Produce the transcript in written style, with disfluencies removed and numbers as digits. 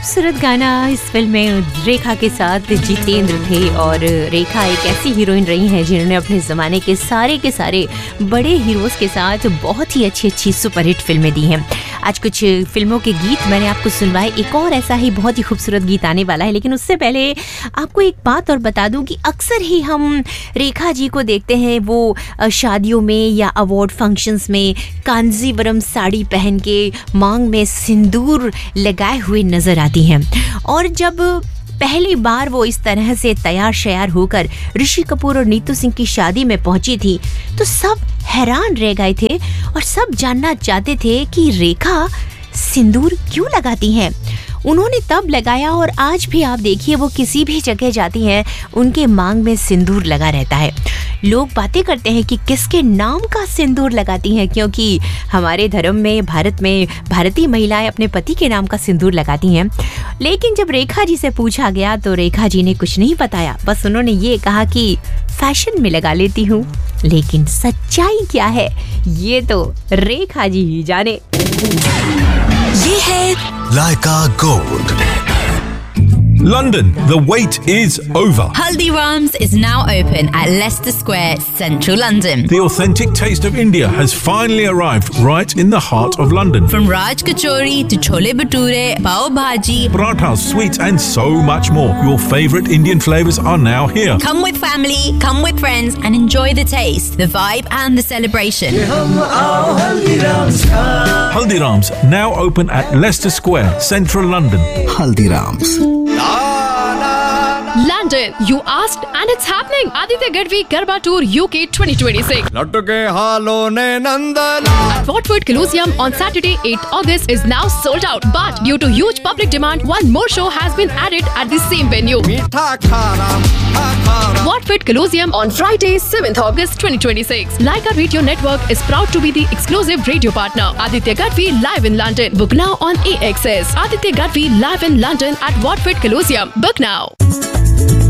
खूबसूरत गाना। इस फिल्म में रेखा के साथ जितेंद्र थे और रेखा एक ऐसी हीरोइन रही हैं जिन्होंने अपने ज़माने के सारे बड़े हीरोज़ के साथ बहुत ही अच्छी सुपरहिट फिल्में दी हैं। आज कुछ फिल्मों के गीत मैंने आपको सुनवाए, एक और ऐसा ही बहुत ही खूबसूरत गीत आने वाला है, लेकिन उससे पहले आपको एक बात और बता दूं कि अक्सर ही हम रेखा जी को देखते हैं वो शादियों में या अवार्ड फंक्शंस में कांजीवरम साड़ी पहन के मांग में सिंदूर लगाए हुए नजर आती हैं। और जब पहली बार वो इस तरह से तैयार श्यार होकर ऋषि कपूर और नीतू सिंह की शादी में पहुंची थी तो सब हैरान रह गए थे और सब जानना चाहते थे कि रेखा सिंदूर क्यों लगाती हैं। उन्होंने तब लगाया और आज भी आप देखिए वो किसी भी जगह जाती हैं उनके मांग में सिंदूर लगा रहता है। लोग बातें करते हैं कि किसके नाम का सिंदूर लगाती हैं, क्योंकि हमारे धर्म में भारत में भारतीय महिलाएं अपने पति के नाम का सिंदूर लगाती हैं। लेकिन जब रेखा जी से पूछा गया तो रेखा जी ने कुछ नहीं बताया, बस उन्होंने ये कहा कि फैशन में लगा लेती हूँ। लेकिन सच्चाई क्या है ये तो रेखा जी ही जाने। ये है Laika Gold. London, the wait is over. Haldiram's is now open at Leicester Square, central London. The authentic taste of India has finally arrived right in the heart of London. From Raj Kachori to Chole Bhature, Pav Bhaji, Parathas, sweets and so much more. Your favourite Indian flavours are now here. Come with family, come with friends and enjoy the taste, the vibe and the celebration. Haldiram's now open at Leicester Square, central London. Haldiram's. London, you asked and it's happening. Aditya Gadvi Garba Tour UK 2026. लटके हालों ने नंदला At Watford Colosseum on Saturday 8th August is now sold out. But due to huge public demand, one more show has been added at the same venue. मीठा खारा Watford Colosseum on Friday 7th August 2026. Laika Radio Network is proud to be the exclusive radio partner. Aditya Gadvi live in London. Book now on AXS. Aditya Gadvi live in London at Watford Colosseum. Book now.